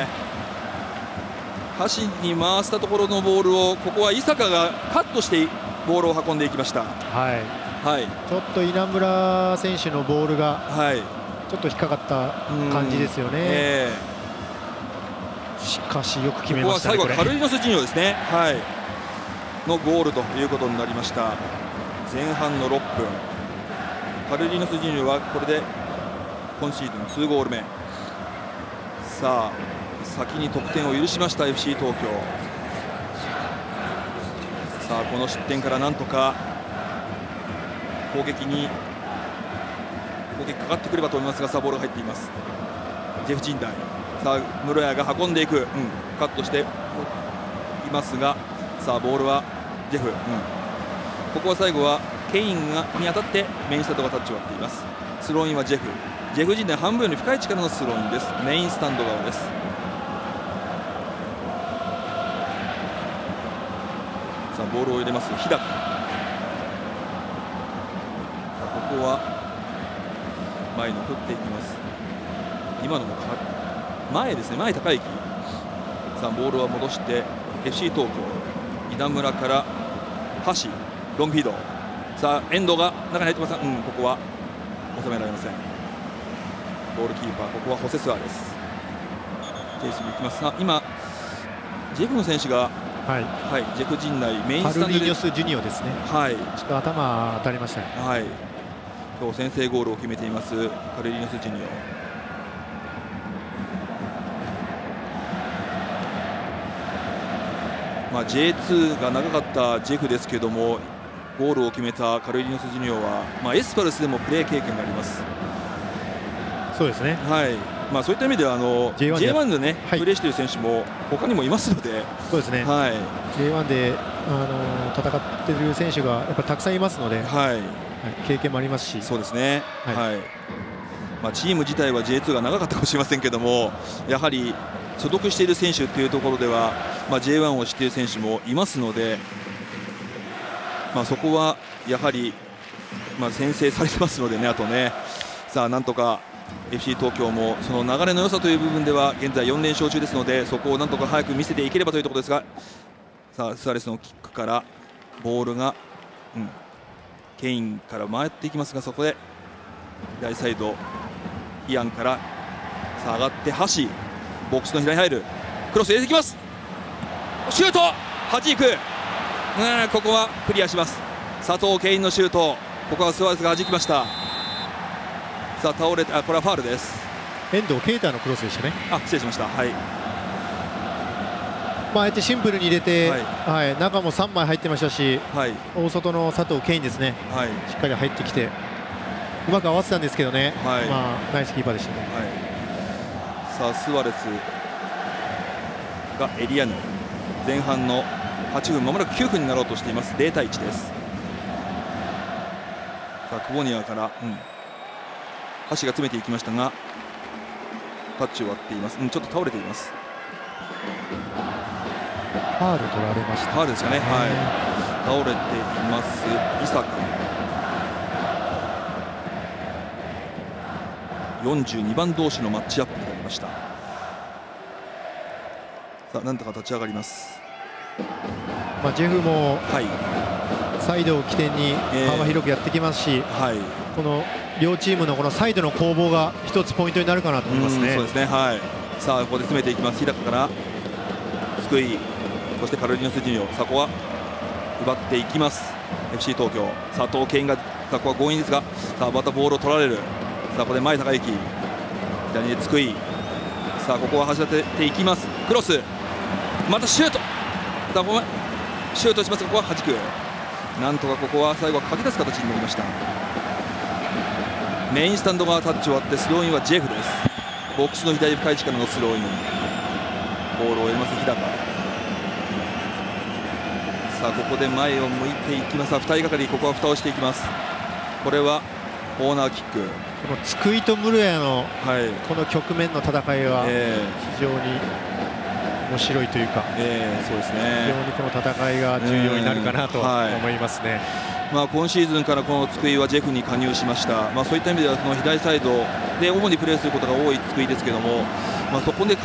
橋に回したところのボールをここは伊坂がカットしてボールを運んでいきました。 ちょっと稲村選手のボールがちょっと引っかかった感じですよね。しかしよく決めましたね。 ここは最後はカルリノス・ジュニオですね、のゴールということになりました。前半の6分、カルリノス・ジュニオはこれで今シーズン2ゴール目。さあ先に得点を許しました FC 東京。さあこの失点からなんとか攻撃かかってくればと思いますが、さあボールが入っています。ジェフ陣内、さあ室谷が運んでいく、カットしていますが、さあボールはジェフ、ここは最後はケインに当たってメインスタンドがタッチを割っています。スローインはジェフ陣内半分より深い力のスローインです。メインスタンド側です。さあボールを入れます日高、ここは前に振っていきます。今のも前ですね、前高之。さあボールは戻して FC 東京、稲村から橋、ロングフィード。さあ遠藤が中に入ってますが、ここは収められません。ゴールキーパー、ここはホセスアです。チェイスに行きます。今ジェフの選手がジェフ陣内メインスタンドでカルリニョス・ジュニオですね。ちょっと頭当たりましたね。 今日先制ゴールを決めていますカルリニョス・ジュニオ。J2 が長かったジェフですけども、ゴールを決めたカルリニョス・ジュニオは、エスパルスでもプレー経験があります。 そうですね。 そういった意味ではJ1 でねプレーしている選手も他にもいますので、 そうですね。J1 で戦っている選手がやっぱりたくさんいますので、経験もありますし。 そうですね。チーム自体は J2 が長かったかもしれませんけども、やはり所属している選手というところでは、J1 を知っている選手もいますので、そこはやはり、先制されてますのでね、あとね。さあなんとか FC 東京もその流れの良さという部分では現在4連勝中ですので、そこをなんとか早く見せていければというところですが、さあスアレスのキックからボールが、ケインから回っていきますが、そこで左サイドイアンからさあ上がって橋、ボックスの左に入る、クロス入れてきます、シュート、はじく、ここはクリアします。佐藤ケインのシュート、ここはスアレスがはじきました。さあ倒れて、これはファウルです。 遠藤啓太のクロスでしたね。 失礼しました。 あえてシンプルに入れて、中も3枚入ってましたし、大外の佐藤ケインですね、しっかり入ってきてうまく合わせたんですけどね、ナイスキーパーでしたね。 さあスアレスがエリアヌ、前半の8分、まもなく9分になろうとしています。0対1です。さあクボニアから橋が詰めていきましたがタッチを割っています。ちょっと倒れています。 ファウル取られました。 ファウルですかね。倒れています伊坂。42番同士のマッチアップになりました。さあなんとか立ち上がります。 ジェフもサイドを起点に幅広くやってきますし、この両チームのこのサイドの攻防が一つポイントになるかなと思いますね。 そうですね。さあここで詰めていきます。日高から福井、そしてカルリノス・ジュニオ、そこは奪っていきます FC 東京。佐藤健がここは強引ですが、さあまたボールを取られる。さあここで前高之、左で津久井、さあここは走らせていきます。クロス、またシュート、さあここシュートしますが、ここは弾く。なんとかここは最後はかき出す形になりました。メインスタンド側タッチを割ってスローインはジェフです。ボックスの左深い力のスローイン、ボールを得ます日高。さあここで前を向いていきます。2人がかり、ここは蓋をしていきます。これはコーナーキック。 この津久井と室谷のこの局面の戦いは非常に面白いというか、 そうですね、 非常にこの戦いが重要になるかなと思いますね。 今シーズンからこの津久井はジェフに加入しました。そういった意味ではその左サイドで主にプレーすることが多い津久井ですけども、そこで